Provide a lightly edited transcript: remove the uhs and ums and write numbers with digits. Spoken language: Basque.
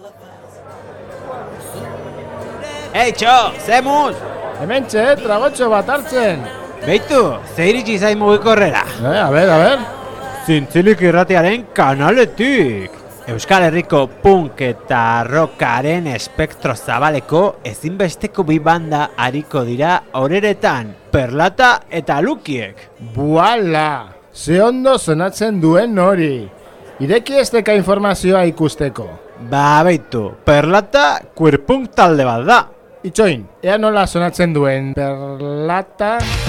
Txo, zemuz! Hementxe, tragotxo bat hartzen. Beitu, ze iritsi zain mugikorrera? A ver. Zintzilik irratiaren kanaletik! Euskal Herriko punk eta rockaren espektro zabaleko ezinbesteko bi banda ariko dira horeretan, Perlata eta Lukiek. Buala! Ze ondo sonatzen duen hori. Ireki esteka informazioa ikusteko. Ba, beitu, Perlata queer punk talde bat da. Itxoin, ea nola sonatzen duen Perlata...